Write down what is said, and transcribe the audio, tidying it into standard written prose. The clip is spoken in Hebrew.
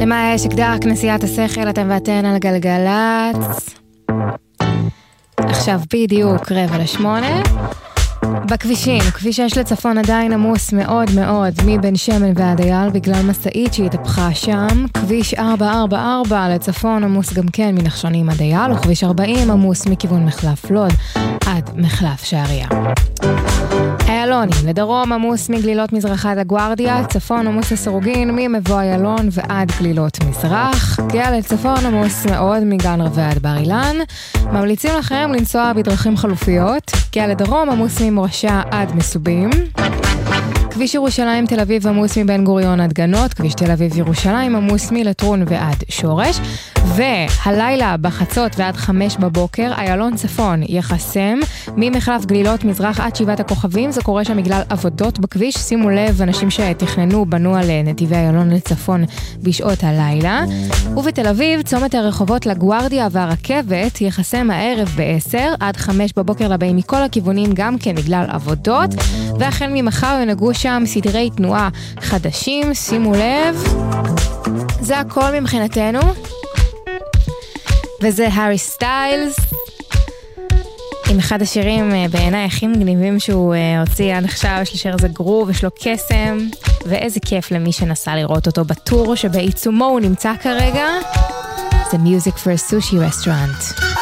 למה יש אקדח כנסיית השכל, אתם ואתן על גלגלץ. עכשיו בדיוק 7:45. בכבישים, כביש 6 לצפון עדיין עמוס מאוד מאוד מבן שמן ועד אייל בגלל מסעית שהתהפכה שם. כביש 444 לצפון עמוס גם כן מנחשונים עד אייל, וכביש 40 עמוס מכיוון מחלף לוד עד מחלף שעריה. איילונים, לדרום עמוס מגלילות מזרח עד הגוארדיה, צפון עמוס לסרוגין ממבוא איילון ועד גלילות מזרח, גאה לצפון עמוס מאוד מגן רבי עד בר אילן. ממליצים לכם לנסוע בדרכים חלופיות, גאה לדרום עמוס ממורשה עד מסובים. כביש ירושלים תל אביב עמוס מבן גוריון עד גנות, כביש תל אביב ירושלים עמוס מלטרון ועד שורש, והלילה בחצות ועד 5 בבוקר איילון צפון יחסם ממחלף גלילות מזרח עד 7 הכוכבים. זה קורה שם בגלל עבודות בכביש, שימו לב, אנשים שתכננו בנו על נתיבי איילון לצפון בשעות הלילה. ובתל אביב צומת הרחובות לגוארדיה והרכבת יחסם הערב ב-10 עד 5 בבוקר לבאים מכל הכיוונים גם כן בגלל עבודות, והחל ממחר ינגעו שם סדרי תנועה חדשים, שימו לב. זה הכל מבחינתנו, וזה הארי סטיילס עם אחד השירים בעיניי הכי מגניבים שהוא הוציא עד עכשיו. יש לשיר הזה גרוב, יש לו קסם, ואיזה כיף למי שנסע לראות אותו בטור שבעיצומו הוא נמצא כרגע. זה Music for a Sushi Restaurant.